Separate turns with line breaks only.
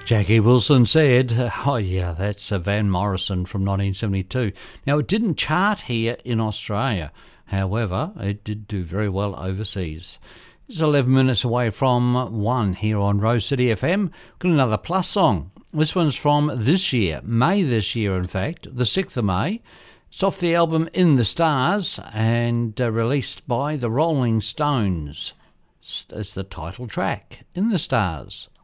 Jackie Wilson said, oh yeah, that's Van Morrison from 1972. Now, it didn't chart here in Australia. However, it did do very well overseas. It's 11 minutes away from 1 here on Rose City FM. Got another Plus song. This one's from this year, May this year, in fact, the 6th of May. It's off the album In the Stars and released by the Rolling Stones. It's the title track, In the Stars.